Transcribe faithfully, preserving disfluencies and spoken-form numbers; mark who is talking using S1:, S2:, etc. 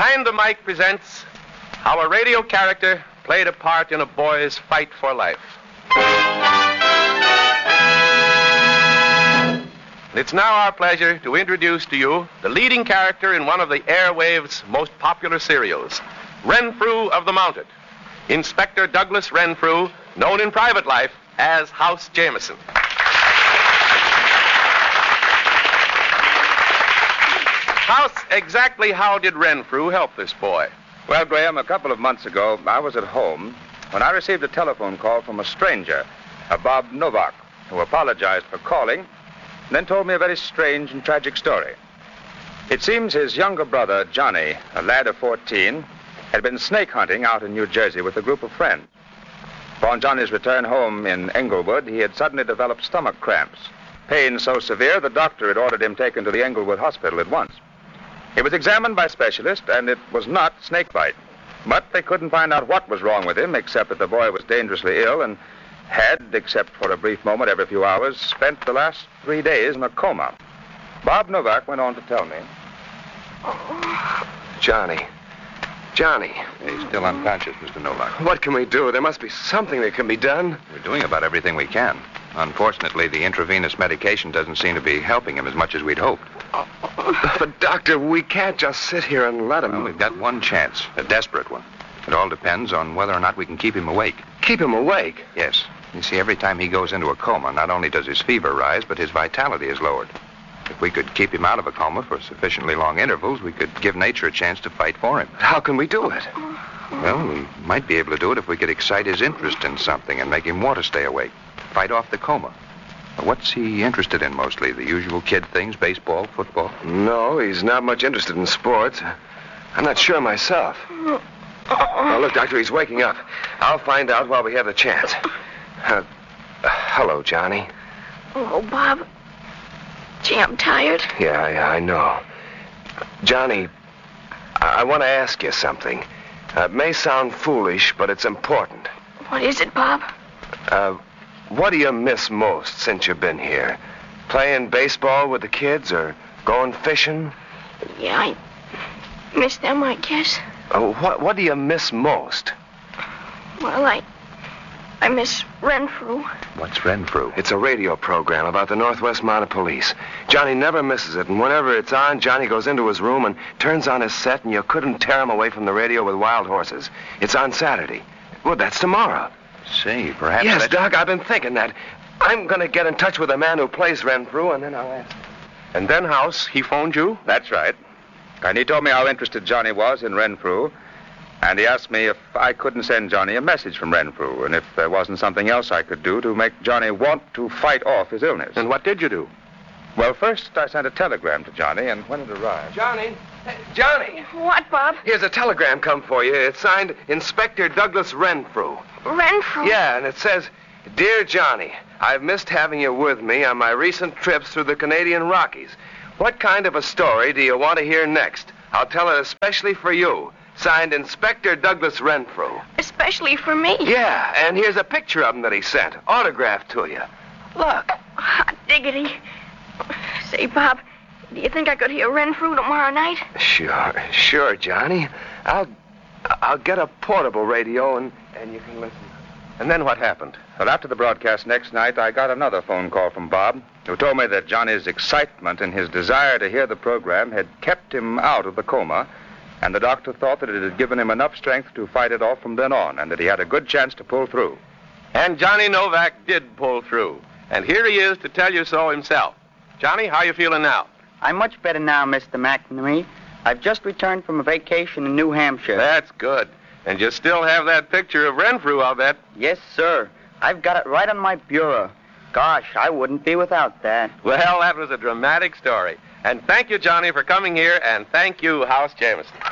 S1: Behind the Mic presents how a radio character played a part in a boy's fight for life. It's now our pleasure to introduce to you the leading character in one of the airwave's most popular serials, Renfrew of the Mounted, Inspector Douglas Renfrew, known in private life as House Jameson. House, exactly how did Renfrew help this boy?
S2: Well, Graham, a couple of months ago, I was at home when I received a telephone call from a stranger, a Bob Novak, who apologized for calling and then told me a very strange and tragic story. It seems his younger brother, Johnny, a lad of fourteen, had been snake hunting out in New Jersey with a group of friends. Upon Johnny's return home in Englewood, he had suddenly developed stomach cramps. Pain so severe, the doctor had ordered him taken to the Englewood hospital at once. He was examined by specialists, and it was not snakebite. But they couldn't find out what was wrong with him, except that the boy was dangerously ill and had, except for a brief moment every few hours, spent the last three days in a coma. Bob Novak went on to tell me.
S1: Johnny. Johnny.
S2: He's still unconscious, Mister Novak.
S1: What can we do? There must be something that can be done.
S2: We're doing about everything we can. Unfortunately, the intravenous medication doesn't seem to be helping him as much as we'd hoped.
S1: But, Doctor, we can't just sit here and let him...
S2: Well, we've got one chance, a desperate one. It all depends on whether or not we can keep him awake.
S1: Keep him awake?
S2: Yes. You see, every time he goes into a coma, not only does his fever rise, but his vitality is lowered. If we could keep him out of a coma for sufficiently long intervals, we could give nature a chance to fight for him.
S1: How can we do it?
S2: Well, we might be able to do it if we could excite his interest in something and make him want to stay awake. Fight off the coma. What's he interested in mostly? The usual kid things, baseball, football?
S1: No, he's not much interested in sports. I'm not sure myself. Oh, look, Doctor, he's waking up. I'll find out while we have the chance. Uh, hello, Johnny.
S3: Oh, Bob. Gee, I'm tired.
S1: Yeah, yeah, I know. Johnny, I, I want to ask you something. Uh, it may sound foolish, but it's important.
S3: What is it, Bob?
S1: Uh, what do you miss most since you've been here? Playing baseball with the kids or going fishing?
S3: Yeah, I miss them, I guess.
S1: Oh, what, what do you miss most?
S3: Well, I... I miss Renfrew.
S2: What's Renfrew?
S1: It's a radio program about the Northwest Mounted Police. Johnny never misses it, and whenever it's on, Johnny goes into his room and turns on his set, and you couldn't tear him away from the radio with wild horses. It's on Saturday. Well, that's tomorrow.
S2: Say, perhaps
S1: Yes,
S2: that's...
S1: Doc, I've been thinking that. I'm going to get in touch with the man who plays Renfrew, and then I'll ask him.
S2: And then, House, he phoned you? That's right. And he told me how interested Johnny was in Renfrew. And he asked me if I couldn't send Johnny a message from Renfrew, and if there wasn't something else I could do to make Johnny want to fight off his illness.
S1: And what did you do?
S2: Well, first I sent a telegram to Johnny, and when it arrived...
S1: Johnny! Hey, Johnny!
S3: What, Bob?
S1: Here's a telegram come for you. It's signed Inspector Douglas Renfrew.
S3: Renfrew?
S1: Yeah, and it says, Dear Johnny, I've missed having you with me on my recent trips through the Canadian Rockies. What kind of a story do you want to hear next? I'll tell it especially for you. Signed Inspector Douglas Renfrew.
S3: Especially for me?
S1: Yeah, and here's a picture of him that he sent, autographed to you. Look.
S3: Hot diggity. Say, Bob, do you think I could hear Renfrew tomorrow night?
S1: Sure, sure, Johnny. I'll I'll get a portable radio and, and you can listen.
S2: And then what happened? Well, after the broadcast next night, I got another phone call from Bob, who told me that Johnny's excitement and his desire to hear the program had kept him out of the coma, and the doctor thought that it had given him enough strength to fight it off from then on, and that he had a good chance to pull through.
S1: And Johnny Novak did pull through. And here he is to tell you so himself. Johnny, how you feeling now?
S4: I'm much better now, Mister McNamee. I've just returned from a vacation in New Hampshire.
S1: That's good. And you still have that picture of Renfrew, I'll bet.
S4: Yes, sir. I've got it right on my bureau. Gosh, I wouldn't be without that.
S1: Well, that was a dramatic story. And thank you, Johnny, for coming here, and thank you, House Jameson.